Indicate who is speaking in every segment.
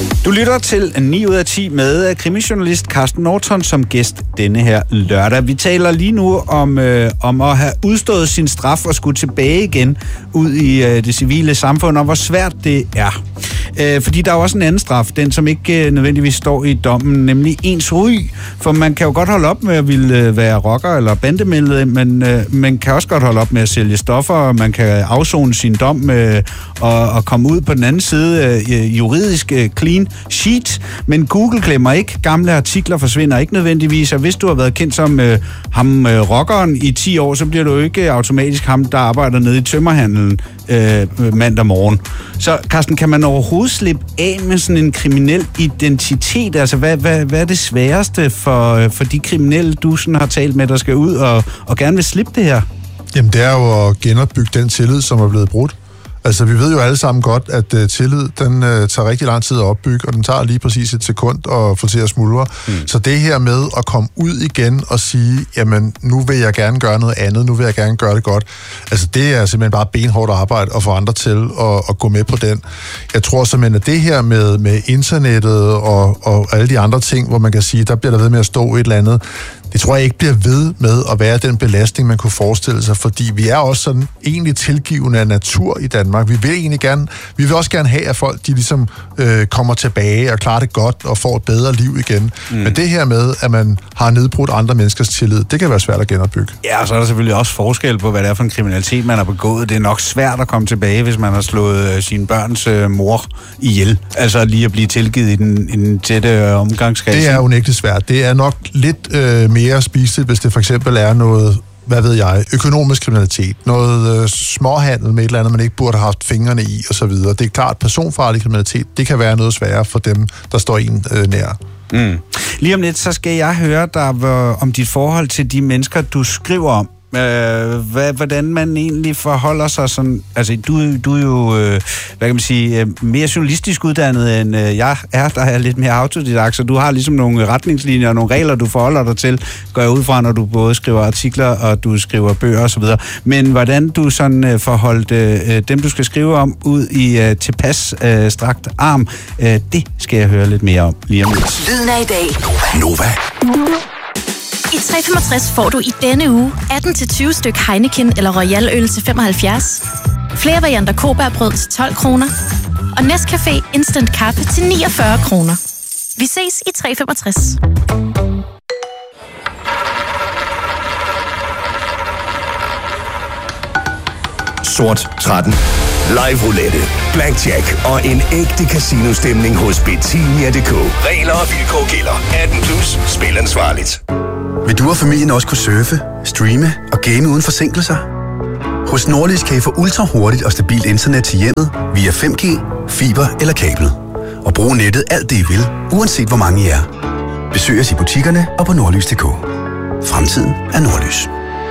Speaker 1: Du lytter til 9 ud af 10 med krimijournalist Carsten Norton som gæst denne her lørdag. Vi taler lige nu om at have udstået sin straf og skulle tilbage igen ud i det civile samfund, og hvor svært det er. Fordi der er også en anden straf, den som ikke nødvendigvis står i dommen, nemlig ens ry. For man kan jo godt holde op med at ville være rocker eller bandemedlem, men man kan også godt holde op med at sælge stoffer, og man kan afzone sin dom og komme ud på den anden side juridisk clean sheet. Men Google glemmer ikke, gamle artikler forsvinder ikke nødvendigvis, og hvis du har været kendt som rockeren i 10 år, så bliver du ikke automatisk ham, der arbejder nede i tømmerhandlen mandag morgen. Så Carsten, kan man overhovedet slippe af med sådan en kriminel identitet? Altså, hvad er det sværeste for de kriminelle, du sådan har talt med, der skal ud og gerne vil slippe det her?
Speaker 2: Jamen, det er jo at genopbygge den tillid, som er blevet brudt. Altså, vi ved jo alle sammen godt, at tillid, den tager rigtig lang tid at opbygge, og den tager lige præcis et sekund at få til at smuldre. Så det her med at komme ud igen og sige, jamen, nu vil jeg gerne gøre noget andet, nu vil jeg gerne gøre det godt. Altså, det er simpelthen bare benhårdt arbejde at få andre til at gå med på den. Jeg tror simpelthen, at det her med internettet og alle de andre ting, hvor man kan sige, der bliver der ved med at stå et eller andet, det tror jeg ikke bliver ved med at være den belastning, man kunne forestille sig, fordi vi er også sådan egentlig tilgivende af natur i Danmark. Vi vil også gerne have, at folk de ligesom kommer tilbage og klarer det godt og får et bedre liv igen. Men det her med, at man har nedbrudt andre menneskers tillid, det kan være svært at genopbygge.
Speaker 1: Ja, og så er der selvfølgelig også forskel på, hvad det er for en kriminalitet, man har begået. Det er nok svært at komme tilbage, hvis man har slået sine børns mor ihjel. Altså lige at blive tilgivet i den tætte omgangskreds.
Speaker 2: Det er unægteligt svært. Det er nok lidt mere spiseligt, hvis det for eksempel er noget, hvad ved jeg, økonomisk kriminalitet, noget småhandel med et eller andet, man ikke burde have haft fingrene i, osv. Det er klart, personfarlig kriminalitet, det kan være noget sværere for dem, der står en nær.
Speaker 1: Lige om lidt, så skal jeg høre dig om dit forhold til de mennesker, du skriver om. Hvordan man egentlig forholder sig sådan, altså du er jo, hvad kan man sige, mere journalistisk uddannet end jeg er, der er lidt mere autodidakt, så du har ligesom nogle retningslinjer og nogle regler, du forholder dig til, går jeg ud fra, når du både skriver artikler og du skriver bøger og så videre. Men hvordan du sådan forholdt dem, du skal skrive om, ud i tilpas strakt arm, det skal jeg høre lidt mere om lige om lidt.
Speaker 3: Lyden af i dag.
Speaker 4: Nova.
Speaker 3: I 365 får du i denne uge 18-20 styk Heineken eller Royal øl til 75, flere varianter Kobærbrød til 12 kroner, og Nescafé Instant Kaffe til 49 kroner. Vi ses i 365.
Speaker 4: Sort 13. Live roulette, blackjack og en ægte casino-stemning hos Betia.dk. Regler og vilkår gælder. 18+. Spil ansvarligt.
Speaker 5: Vil du og familien også kunne surfe, streame og game uden forsinkelser? Hos Norlys kan I få ultra hurtigt og stabilt internet til hjemmet via 5G, fiber eller kabel. Og bruge nettet alt det I vil, uanset hvor mange I er. Besøg os i butikkerne og på Norlys.dk. Fremtiden er Norlys.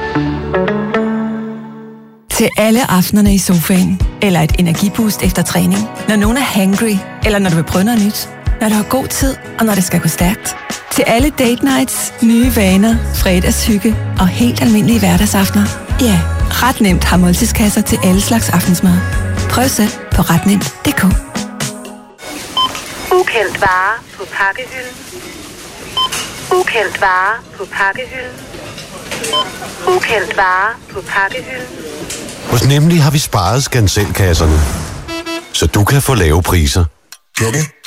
Speaker 6: Til alle aftenerne i sofaen, eller et energiboost efter træning, når nogen er hangry, eller når du vil prøve noget nyt, når du har god tid, og når det skal gå stærkt. Til alle date nights, nye vaner, fredagshygge og helt almindelige hverdagsaftener. Ja, ret nemt har måltidskasser til alle slags aftensmad. Prøv selv på retnemt.dk.
Speaker 7: Ukendt vare på pakkehylden. Ukendt vare på pakkehylden. Ukendt vare på pakkehylden.
Speaker 8: Hos Nemlig har vi sparet skanselkasserne, så du kan få lave priser.